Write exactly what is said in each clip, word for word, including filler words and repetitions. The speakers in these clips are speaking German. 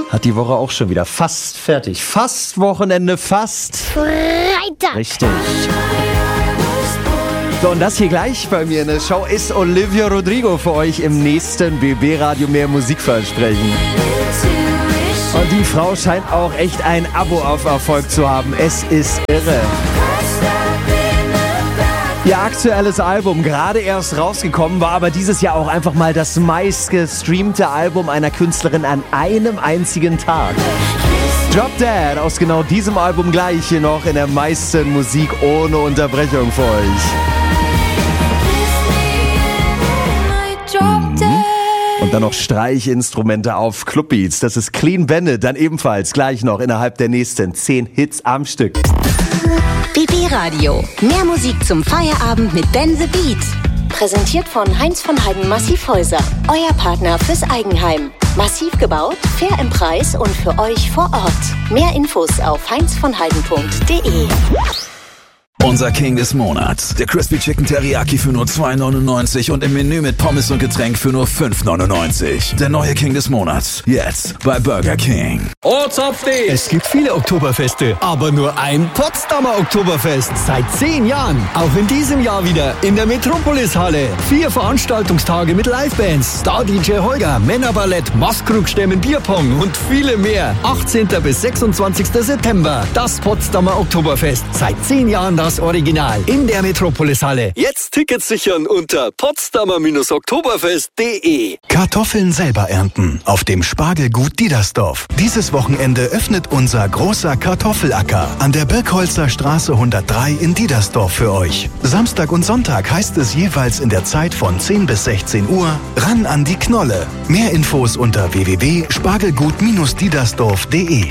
hat die Woche auch schon wieder fast fertig. Fast Wochenende, fast Freitag. Richtig. So, und das hier gleich bei mir in der Show ist Olivia Rodrigo für euch im nächsten B B-Radio mehr Musikversprechen. Und die Frau scheint auch echt ein Abo auf Erfolg zu haben. Es ist irre. Ihr aktuelles Album, gerade erst rausgekommen, war aber dieses Jahr auch einfach mal das meistgestreamte Album einer Künstlerin an einem einzigen Tag. Drop Dead aus genau diesem Album gleich hier noch in der meisten Musik ohne Unterbrechung für euch. Mhm. Und dann noch Streichinstrumente auf Clubbeats. Das ist Clean Bandit, dann ebenfalls gleich noch innerhalb der nächsten zehn Hits am Stück. B B-Radio. Mehr Musik zum Feierabend mit Ben the Beat. Präsentiert von Heinz von Heiden Massivhäuser. Euer Partner fürs Eigenheim. Massiv gebaut, fair im Preis und für euch vor Ort. Mehr Infos auf heinz von heiden punkt de. Unser King des Monats. Der Crispy Chicken Teriyaki für nur zwei neunundneunzig und im Menü mit Pommes und Getränk für nur fünf neunundneunzig. Der neue King des Monats. Jetzt bei Burger King. Es gibt viele Oktoberfeste, aber nur ein Potsdamer Oktoberfest. Seit zehn Jahren. Auch in diesem Jahr wieder in der Metropolis-Halle. Vier Veranstaltungstage mit Livebands, Star-D J Holger, Männerballett, Maskrugstämmen, Bierpong und viele mehr. achtzehnten bis sechsundzwanzigsten September. Das Potsdamer Oktoberfest. Seit zehn Jahren das Original in der Metropolis-Halle. Jetzt Tickets sichern unter potsdamer oktoberfest punkt de. Kartoffeln selber ernten auf dem Spargelgut Diedersdorf. Dieses Wochenende öffnet unser großer Kartoffelacker an der Birkholzer Straße hundertdrei in Diedersdorf für euch. Samstag und Sonntag heißt es jeweils in der Zeit von zehn bis sechzehn Uhr ran an die Knolle. Mehr Infos unter w w w punkt spargelgut diedersdorf punkt de.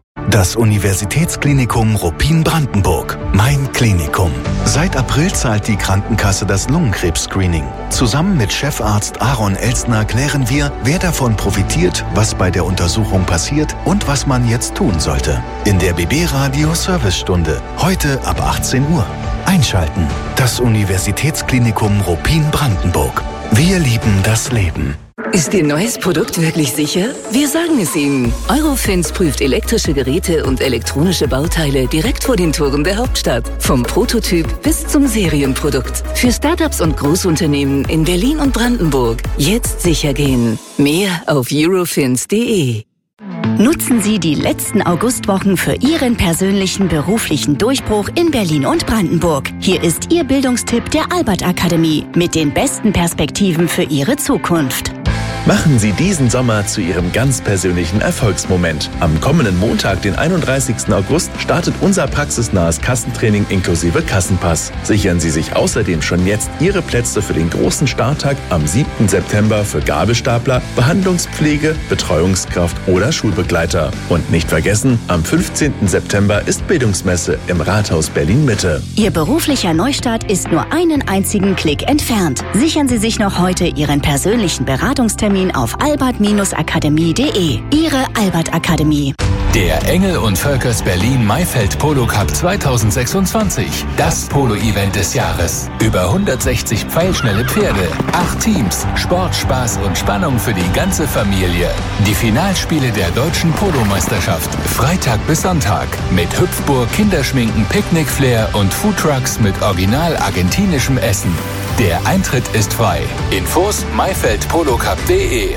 Das Universitätsklinikum Ruppin-Brandenburg. Mein Klinikum. Seit April zahlt die Krankenkasse das Lungenkrebs-Screening. Zusammen mit Chefarzt Aaron Elstner klären wir, wer davon profitiert, was bei der Untersuchung passiert und was man jetzt tun sollte. In der B B-Radio Servicestunde. Heute ab achtzehn Uhr. Einschalten. Das Universitätsklinikum Ruppin-Brandenburg. Wir lieben das Leben. Ist Ihr neues Produkt wirklich sicher? Wir sagen es Ihnen. Eurofins prüft elektrische Geräte und elektronische Bauteile direkt vor den Toren der Hauptstadt. Vom Prototyp bis zum Serienprodukt. Für Startups und Großunternehmen in Berlin und Brandenburg. Jetzt sicher gehen. Mehr auf eurofins punkt de. Nutzen Sie die letzten Augustwochen für Ihren persönlichen beruflichen Durchbruch in Berlin und Brandenburg. Hier ist Ihr Bildungstipp der Albert Akademie mit den besten Perspektiven für Ihre Zukunft. Machen Sie diesen Sommer zu Ihrem ganz persönlichen Erfolgsmoment. Am kommenden Montag, den einunddreißigsten August, startet unser praxisnahes Kassentraining inklusive Kassenpass. Sichern Sie sich außerdem schon jetzt Ihre Plätze für den großen Starttag am siebten September für Gabelstapler, Behandlungspflege, Betreuungskraft oder Schulbegleiter. Und nicht vergessen, am fünfzehnten September ist Bildungsmesse im Rathaus Berlin-Mitte. Ihr beruflicher Neustart ist nur einen einzigen Klick entfernt. Sichern Sie sich noch heute Ihren persönlichen Beratungstermin auf albert akademie punkt de. Ihre Albert Akademie. Der Engel und Völkers Berlin Maifeld Polo Cup zweitausendsechsundzwanzig. Das Polo-Event des Jahres. Über hundertsechzig pfeilschnelle Pferde, acht Teams, Sport, Spaß und Spannung für die ganze Familie. Die Finalspiele der deutschen Polo-Meisterschaft. Freitag bis Sonntag. Mit Hüpfburg, Kinderschminken, Picknickflair und Foodtrucks mit original argentinischem Essen. Der Eintritt ist frei. Infos maifeld polo cup punkt de.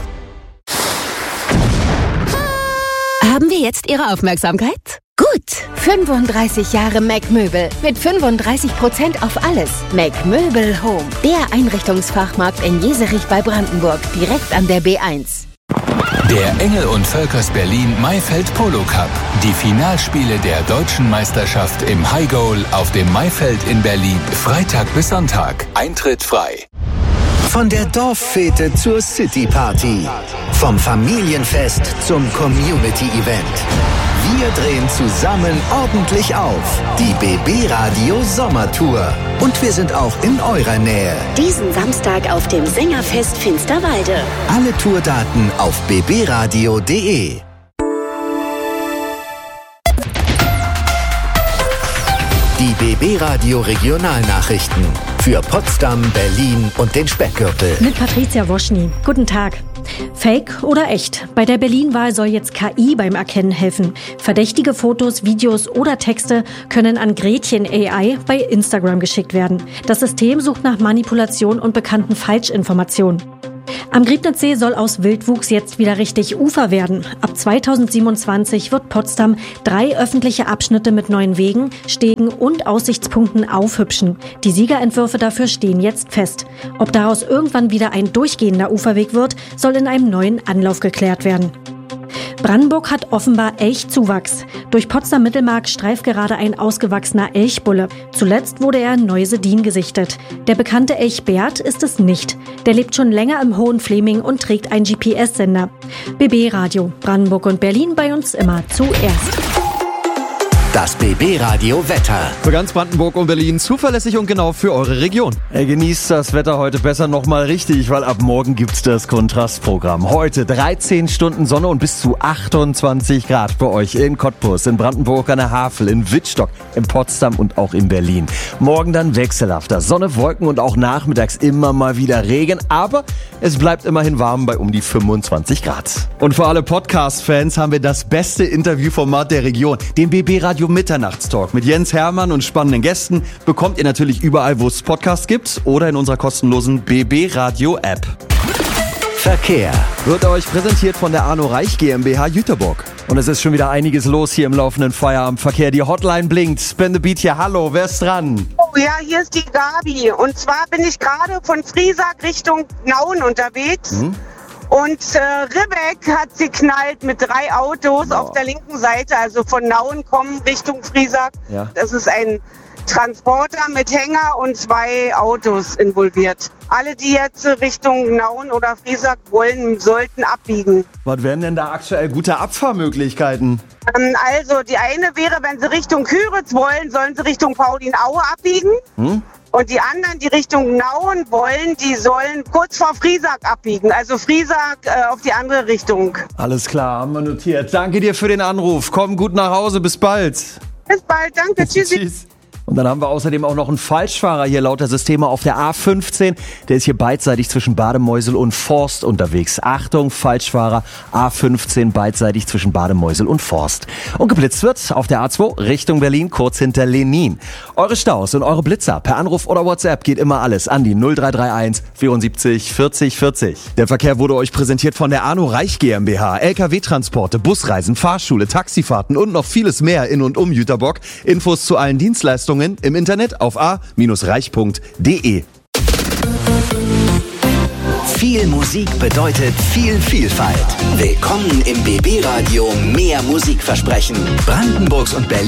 Haben wir jetzt Ihre Aufmerksamkeit? Gut, fünfunddreißig Jahre Mac Möbel mit fünfunddreißig Prozent auf alles. Mac Möbel Home, der Einrichtungsfachmarkt in Jeserich bei Brandenburg, direkt an der B eins. Der Engel und Völkers Berlin Maifeld Polo Cup. Die Finalspiele der deutschen Meisterschaft im High Goal auf dem Maifeld in Berlin. Freitag bis Sonntag. Eintritt frei. Von der Dorffete zur City-Party. Vom Familienfest zum Community-Event. Wir drehen zusammen ordentlich auf. Die B B-Radio Sommertour. Und wir sind auch in eurer Nähe. Diesen Samstag auf dem Sängerfest Finsterwalde. Alle Tourdaten auf b b radio punkt de. Die B B-Radio Regionalnachrichten. Für Potsdam, Berlin und den Speckgürtel. Mit Patricia Woschny. Guten Tag. Fake oder echt? Bei der Berlin-Wahl soll jetzt K I beim Erkennen helfen. Verdächtige Fotos, Videos oder Texte können an Gretchen A I bei Instagram geschickt werden. Das System sucht nach Manipulation und bekannten Falschinformationen. Am Griebnitzsee soll aus Wildwuchs jetzt wieder richtig Ufer werden. Ab zweitausendsiebenundzwanzig wird Potsdam drei öffentliche Abschnitte mit neuen Wegen, Stegen und Aussichtspunkten aufhübschen. Die Siegerentwürfe dafür stehen jetzt fest. Ob daraus irgendwann wieder ein durchgehender Uferweg wird, soll in einem neuen Anlauf geklärt werden. Brandenburg hat offenbar Elchzuwachs. Durch Potsdam-Mittelmark streift gerade ein ausgewachsener Elchbulle. Zuletzt wurde er in Neusedin gesichtet. Der bekannte Elch Bert ist es nicht. Der lebt schon länger im Hohenfleming und trägt einen G P S-Sender. B B-Radio, Brandenburg und Berlin bei uns immer zuerst. Das B B-Radio Wetter. Für ganz Brandenburg und Berlin zuverlässig und genau für eure Region. Ey, genießt das Wetter heute besser nochmal richtig, weil ab morgen gibt's das Kontrastprogramm. Heute dreizehn Stunden Sonne und bis zu achtundzwanzig Grad bei euch in Cottbus, in Brandenburg an der Havel, in Wittstock, in Potsdam und auch in Berlin. Morgen dann wechselhafter Sonne, Wolken und auch nachmittags immer mal wieder Regen, aber es bleibt immerhin warm bei um die fünfundzwanzig Grad. Und für alle Podcast-Fans haben wir das beste Interviewformat der Region, den B B-Radio Mitternachtstalk mit Jens Hermann und spannenden Gästen bekommt ihr natürlich überall, wo es Podcasts gibt oder in unserer kostenlosen B B-Radio App. Verkehr wird euch präsentiert von der Arno Reich GmbH Jüterbock. Und es ist schon wieder einiges los hier im laufenden Feierabendverkehr. Die Hotline blinkt. Spin the Beat hier. Hallo, wer ist dran? Oh ja, hier ist die Gabi. Und zwar bin ich gerade von Friesack Richtung Nauen unterwegs. Hm? Und äh, Ribbeck hat sie knallt mit drei Autos oh. auf der linken Seite, also von Nauen kommen Richtung Friesack. Ja. Das ist ein Transporter mit Hänger und zwei Autos involviert. Alle, die jetzt Richtung Nauen oder Friesack wollen, sollten abbiegen. Was wären denn da aktuell gute Abfahrmöglichkeiten? Ähm, also die eine wäre, wenn sie Richtung Küritz wollen, sollen sie Richtung Paulinaue abbiegen. Hm? Und die anderen, die Richtung Nauen wollen, die sollen kurz vor Friesack abbiegen. Also Friesack äh, auf die andere Richtung. Alles klar, haben wir notiert. Danke dir für den Anruf. Komm gut nach Hause. Bis bald. Bis bald. Danke. Tschüssi. Tschüss. Und dann haben wir außerdem auch noch einen Falschfahrer hier laut der Systeme auf der A fünfzehn. Der ist hier beidseitig zwischen Bademeusel und Forst unterwegs. Achtung, Falschfahrer, A fünfzehn beidseitig zwischen Bademeusel und Forst. Und geblitzt wird auf der A zwei Richtung Berlin, kurz hinter Lenin. Eure Staus und eure Blitzer per Anruf oder WhatsApp geht immer alles an die null drei drei eins vierundsiebzig vierzig vierzig. Der Verkehr wurde euch präsentiert von der Arno Reich GmbH. L K W-Transporte, Busreisen, Fahrschule, Taxifahrten und noch vieles mehr in und um Jüterbock. Infos zu allen Dienstleistungen im Internet auf a reich punkt de. Viel Musik bedeutet viel Vielfalt. Willkommen im B B-Radio Mehr Musikversprechen. Brandenburgs und Berlin